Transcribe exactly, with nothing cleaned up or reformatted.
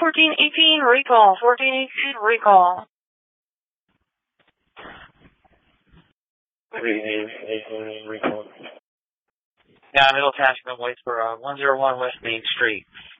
fourteen eighteen, recall. fourteen eighteen, recall. fourteen eighteen, recall. Yeah, Middle Tashkent, Whitesboro, one oh one West Main Street.